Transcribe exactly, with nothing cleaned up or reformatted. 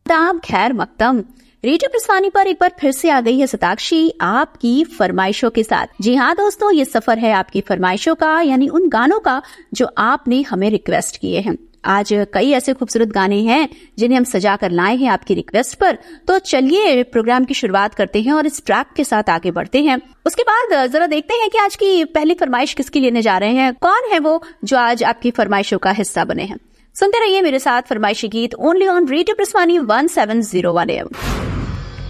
ताब खैर मकदम। रेडियो प्रसानी पर एक बार फिर से आ गई है सताक्षी आपकी फरमाइशों के साथ। जी हाँ दोस्तों, ये सफर है आपकी फरमाइशों का, यानी उन गानों का जो आपने हमें रिक्वेस्ट किए हैं। आज कई ऐसे खूबसूरत गाने हैं जिन्हें हम सजा कर लाए हैं आपकी रिक्वेस्ट पर। तो चलिए प्रोग्राम की शुरुआत करते हैं और इस ट्रैक के साथ आगे बढ़ते हैं। उसके बाद जरा देखते हैं कि आज की पहली फरमाइश किसकी लेने जा रहे हैं, कौन है वो जो आज आपकी फरमाइशों का हिस्सा बने हैं। सुनते रहिए मेरे साथ फरमाइशी गीत only on radio प्रसानी one seven zero one M.